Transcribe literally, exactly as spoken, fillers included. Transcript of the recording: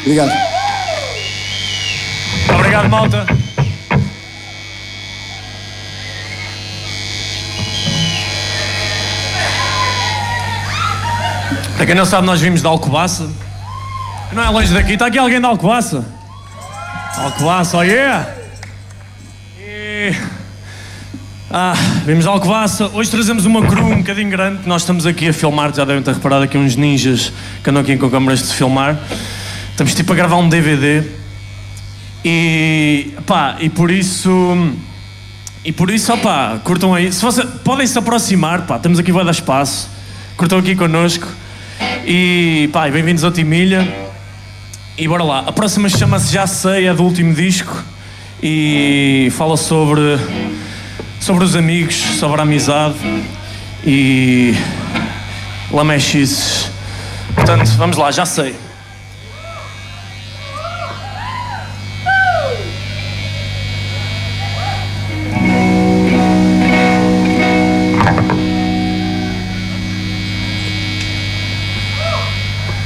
Obrigado. Obrigado, malta. Para quem não sabe, nós vimos de Alcobaça. Não é longe daqui. Está aqui alguém de Alcobaça? Alcobaça, oh yeah! E... Ah, vimos de Alcobaça. Hoje trazemos uma crew um bocadinho grande. Nós estamos aqui a filmar. Já devem ter reparado aqui uns ninjas que andam aqui com câmaras de filmar. Estamos tipo a gravar um D V D. E pá, e por isso... E por isso, opá, curtam aí. Se você, podem se aproximar, pá, temos aqui vai dar espaço. Curtam aqui connosco. E pá, bem-vindos ao Timilha. E bora lá. A próxima chama-se Já Sei, é do último disco. E fala sobre... Sobre os amigos, sobre a amizade. E... lamechices. Portanto, vamos lá, Já Sei.